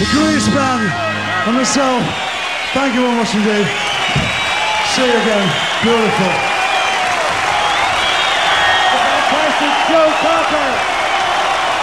Greenspan and myself, thank you very much indeed. See you again. Beautiful. The fantastic Joe Cocker.